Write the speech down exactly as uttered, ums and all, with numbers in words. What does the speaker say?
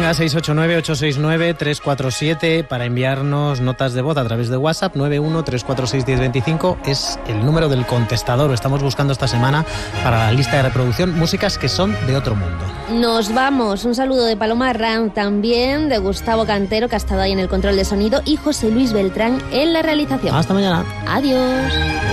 Venga, seis ocho nueve, ocho seis nueve, tres cuatro siete para enviarnos notas de voz a través de WhatsApp. Nueve uno tres cuatro seis uno cero dos cinco es el número del contestador. Estamos buscando esta semana para la lista de reproducción músicas que son de otro mundo. Nos vamos. Un saludo de Paloma Ram, también de Gustavo Cantero, que ha estado ahí en el control de sonido, y José Luis Beltrán en la realización. Hasta mañana. Adiós.